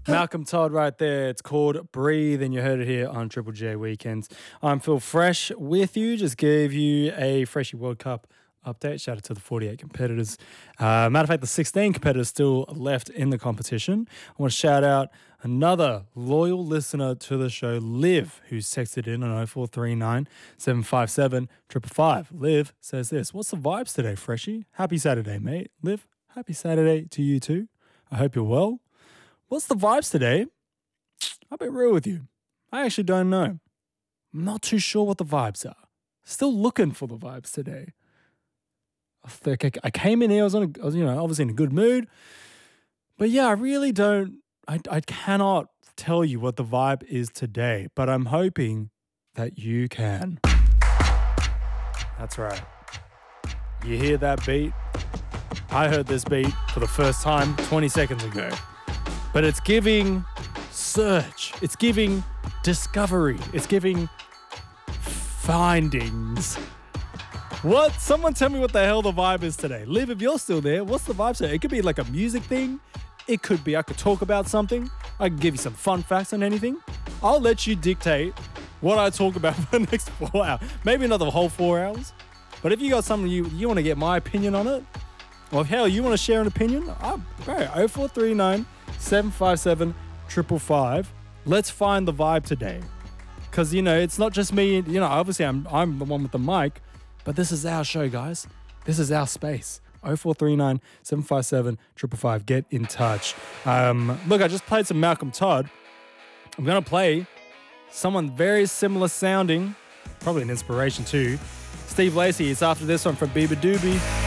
Malcolm Todd right there. It's called Breathe, and you heard it here on Triple J Weekends. I'm Phil Fresh with you. Just gave you a Freshie World Cup update. Shout out to the 48 competitors. Matter of fact, the 16 competitors still left in the competition. I want to shout out another loyal listener to the show, Liv, who's texted in on 0439 757 555. Liv says this: what's the vibes today, Freshie? Happy Saturday, mate. Liv, happy Saturday to you too. I hope you're well. What's the vibes today? I'll be real with you. I actually don't know. I'm not too sure what the vibes are. Still looking for the vibes today. I came in here, I was obviously in a good mood. But yeah, I really don't, I cannot tell you what the vibe is today, but I'm hoping that you can. That's right. You hear that beat? I heard this beat for the first time 20 seconds ago. But it's giving search. It's giving discovery. It's giving findings. What? Someone tell me what the hell the vibe is today. Liv, if you're still there, what's the vibe today? It could be like a music thing. It could be I could talk about something. I can give you some fun facts on anything. I'll let you dictate what I talk about for the next 4 hours. Maybe another whole 4 hours. But if you got something you want to get my opinion on it, or hell, you want to share an opinion, bro, 0439 757 555. Let's find the vibe today. Because, it's not just me. Obviously I'm the one with the mic. But this is our show, guys. This is our space. 0439 757 555. Get in touch. Look, I just played some Malcolm Todd. I'm going to play someone very similar sounding. Probably an inspiration too. Steve Lacy. It's after this one from Biba Doobie.